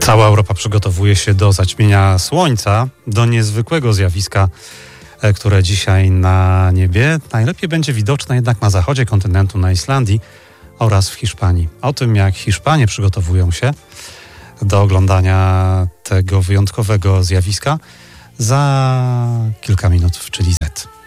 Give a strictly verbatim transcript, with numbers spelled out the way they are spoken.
Cała Europa przygotowuje się do zaćmienia słońca, do niezwykłego zjawiska, które dzisiaj na niebie najlepiej będzie widoczne jednak na zachodzie kontynentu, na Islandii oraz w Hiszpanii. O tym, jak Hiszpanie przygotowują się do oglądania tego wyjątkowego zjawiska, za kilka minut w Czyli Z.